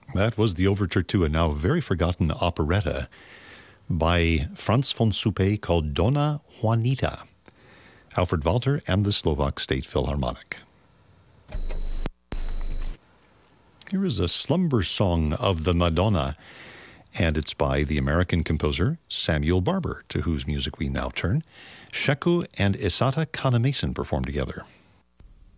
That was the overture to a now very forgotten operetta by Franz von Suppé called Donna Juanita. Alfred Walter and the Slovak State Philharmonic. Here is a slumber song of the Madonna, and it's by the American composer Samuel Barber, to whose music we now turn. Sheku and Isata Kanemason perform together.